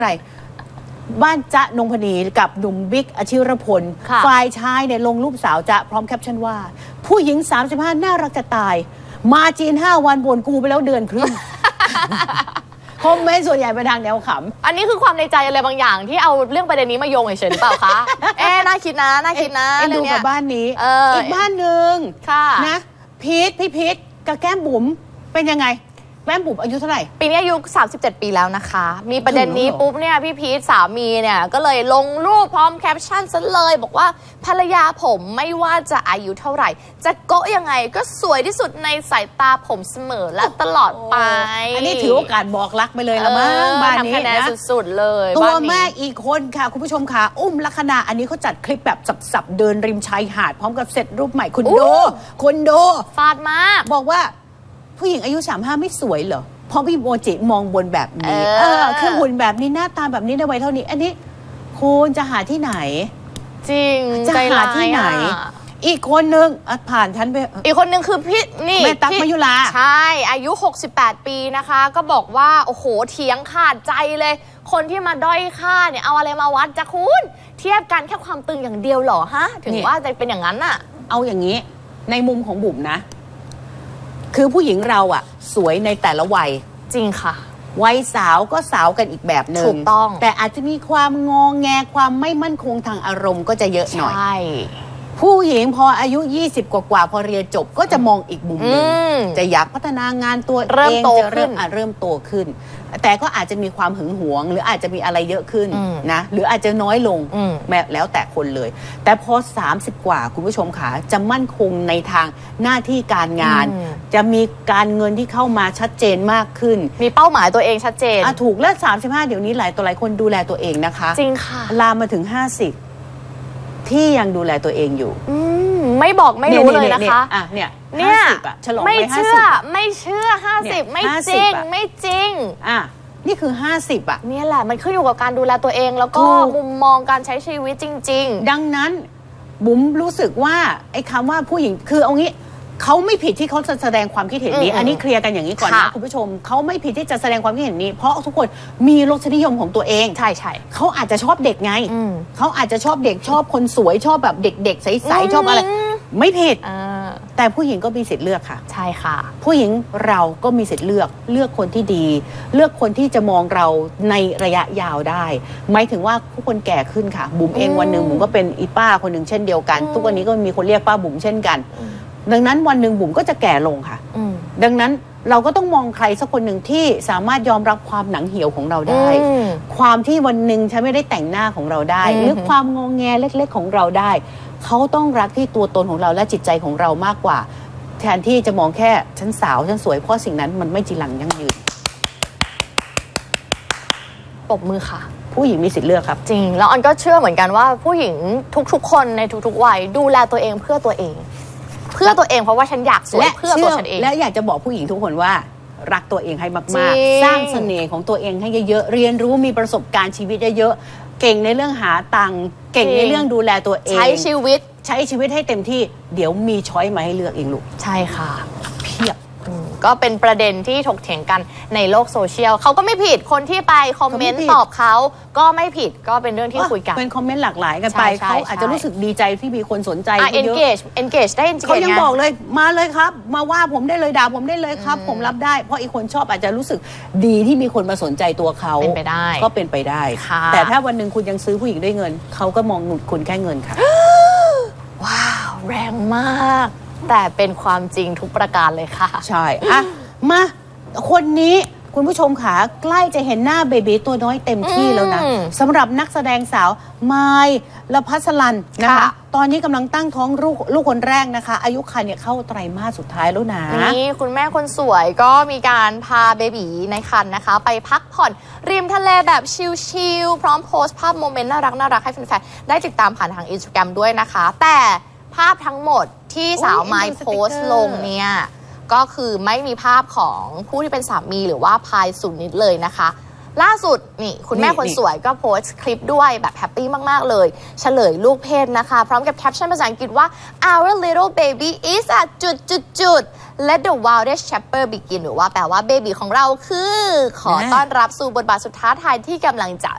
อะไรบ้านจ๊ะนงพนีกับหนุ่มบิ๊กอชิรพลฝ่ายชายเนี่ยลงรูปสาวจ๊ะพร้อมแคปชั่นว่าผู้หญิง35น่ารักจะตายมาจีน5 วันบ่นกูไปแล้วเดือนครึ่ง คอมเมนต์ส่วนใหญ่ไปทางแนวขำอันนี้คือความในใจอะไรบางอย่างที่เอาเรื่องประเด็นนี้มาโยงเฉยๆหรือเปล่าคะน่าคิดนะน่าคิดนะดูกับบ้านนี้อีกบ้านหนึ่งนะพี่พีทกับแก้มบุ๋มเป็นยังไงแก้มบุ๋มอายุเท่าไหร่ปีนี้อายุ37 ปีแล้วนะคะมีประเด็นนี้ปุ๊บเนี่ยพี่พีทสามีเนี่ยก็เลยลงรูปพร้อมแคปชั่นซะเลยบอกว่าภรรยาผมไม่ว่าจะอายุเท่าไหร่จะโกะยังไงก็สวยที่สุดในสายตาผมเสมอและตลอดไปอันนี้ถือโอกาสบอกรักไปเลยละมั้งบ้านนี้นะสุดๆเลยตัวแม่อีกคนค่ะคุณผู้ชมค่ะอุ้มลักษณะอันนี้เขาจัดคลิปแบบสับๆเดินริมชายหาดพร้อมกับเซตรูปใหม่คุณโดฟาดมากบอกว่าผู้หญิงอายุ35ไม่สวยเหรอเพราะพี่โมจิมองบนแบบนี้คือหุ่นแบบนี้หน้าตาแบบนี้ในวัยเท่านี้อันนี้คุณจะหาที่ไหนจริงจะหาที่ไหนอีกคนนึงผ่านฉันไปอีกคนนึงคือพี่นี่แม่ตั๊กมยุราใช่อายุ68 ปีนะคะก็บอกว่าโอ้โหเถียงขาดใจเลยคนที่มาด้อยค่าเนี่ยเอาอะไรมาวัดจะคุณเทียบกันแค่ความตึงอย่างเดียวเหรอฮะถึงว่าจะเป็นอย่างนั้นน่ะเอาอย่างนี้ในมุมของบุ๋มนะคือผู้หญิงเราอะสวยในแต่ละวัยจริงค่ะวัยสาวก็สาวกันอีกแบบหนึ่งถูกต้องแต่อาจจะมีความงอแงความไม่มั่นคงทางอารมณ์ก็จะเยอะหน่อยใช่ผู้หญิงพออายุ20กว่าพอเรียนจบก็จะมองอีกมุมหนึ่งจะอยากพัฒนางานตัวเองจะเริ่มโตขึ้นแต่ก็อาจจะมีความหึงหวงหรืออาจจะมีอะไรเยอะขึ้นนะหรืออาจจะน้อยลงแล้วแต่คนเลยแต่พอ30กว่าคุณผู้ชมขาจะมั่นคงในทางหน้าที่การงานจะมีการเงินที่เข้ามาชัดเจนมากขึ้นมีเป้าหมายตัวเองชัดเจนถูกและ35เดี๋ยวนี้หลายคนดูแลตัวเองนะคะจริงค่ะลามมาถึง50ที่ยังดูแลตัวเองอยู่ไม่บอกไม่รู้เลยนะคะเนี่ยฉลองไม่เชื่อ50ไม่จริงไม่จริงนี่คือ50 นี่แหละมันขึ้นอยู่กับการดูแลตัวเองแล้วก็มุมมองการใช้ชีวิตจริงๆดังนั้นบุ๋มรู้สึกว่าไอ้คำว่าผู้หญิงคือเอางี้เขาไม่ผิดที่เขาจะแสดงความคิดเห็นนี้อันนี้เคลียร์กันอย่างนี้ก่อนนะคุณผู้ชมเขาไม่ผิดที่จะแสดงความคิดเห็นนี้เพราะทุกคนมีรสนิยมของตัวเองใช่เขาอาจจะชอบเด็กไงเขาอาจจะชอบเด็กชอบคนสวยชอบแบบเด็กๆใสๆชอบอะไรไม่ผิดแต่ผู้หญิงก็มีสิทธิ์เลือกค่ะใช่ค่ะผู้หญิงเราก็มีสิทธิ์เลือกคนที่ดีเลือกคนที่จะมองเราในระยะยาวได้หมายถึงว่าผู้คนแก่ขึ้นค่ะบุ๋มเองวันหนึ่งบุ๋มก็เป็นอีป้าคนหนึ่งเช่นเดียวกันทุกวันนี้ก็มีคนเรียกป้าบุ๋มเช่นกันดังนั้นวันหนึ่งบุ๋มก็จะแก่ลงค่ะดังนั้นเราก็ต้องมองใครสักคนหนึ่งที่สามารถยอมรับความหนังเหี่ยวของเราได้ความที่วันหนึ่งฉันไม่ได้แต่งหน้าของเราได้หรือความงงแงเล็กๆของเราได้เขาต้องรักที่ตัวตนของเราและจิตใจของเรามากกว่าแทนที่จะมองแค่ฉันสาวฉันสวยเพราะสิ่งนั้นมันไม่จีรังยั่งยืนปรบมือค่ะผู้หญิงมีสิทธิ์เลือกครับจริงแล้วอันก็เชื่อเหมือนกันว่าผู้หญิงทุกๆคนในทุกๆวัยดูแลตัวเองเพื่อตัวเองเพราะว่าฉันอยากสวยเพื่อตัวฉันเองและอยากจะบอกผู้หญิงทุกคนว่ารักตัวเองให้มากๆสร้างเสน่ห์ของตัวเองให้เยอะๆเรียนรู้มีประสบการณ์ชีวิตเยอะๆเก่งในเรื่องหาตังค์เก่งในเรื่องดูแลตัวเองใช้ชีวิตให้เต็มที่เดี๋ยวมีช้อยมาให้เลือกเองลูกใช่ค่ะเพียบก็เป็นประเด็นที่ถกเถียงกันในโลกโซเชียลเขาก็ไม่ผิดคนที่ไปคอมเมนต์ตอบเขาก็ไม่ผิดก็เป็นเรื่องที่คุยกันเป็นคอมเมนต์หลากหลายกันไปเขาอาจจะรู้สึกดีใจที่มีคนสนใจเยอะ engage ได้เขายังบอกเลยมาเลยครับมาว่าผมได้เลยด่าผมได้เลยครับผมรับได้เพราะอีกคนชอบอาจจะรู้สึกดีที่มีคนมาสนใจตัวเขาเป็นไปได้ก็เป็นไปได้แต่ถ้าวันหนึ่งคุณยังซื้อผู้หญิงด้วยเงินเขาก็มองคุณแค่เงินค่ะว้าวแรงมากแต่เป็นความจริงทุกประการเลยค่ะใช่มาคนนี้คุณผู้ชมขาใกล้จะเห็นหน้าเบบีตัวน้อยเต็มที่แล้วนะสำหรับนักแสดงสาวไมล์ละพัสลันนะคะตอนนี้กำลังตั้งท้องลูกคนแรกนะคะอายุครรภ์เนี่ยเข้าไตรมาสสุดท้ายแล้วนะนี่คุณแม่คนสวยก็มีการพาเบบีในครรภ์นะคะไปพักผ่อนริมทะเลแบบชิลๆพร้อมโพสต์ภาพโมเมนต์น่ารักให้แฟนๆได้ติดตามผ่านทาง Instagram ด้วยนะคะแต่ภาพทั้งหมดที่สาวไมล์โพสต์ลงเนี่ยก็คือไม่มีภาพของผู้ที่เป็นสามีหรือว่าพายสุนิดเลยนะคะล่าสุดนี่คุณแม่คนสวยก็โพสต์คลิปด้วยแบบแฮปปี้มากๆเลยเฉลยลูกเพศนะคะพร้อมกับแคปชั่นภาษาอังกฤษว่า our little baby is at let the wildest chapter begin หรือว่าแปลว่าเบบีของเราคือขอต้อนรับสู่บทบาทสุดท้าทายที่กำลังจะ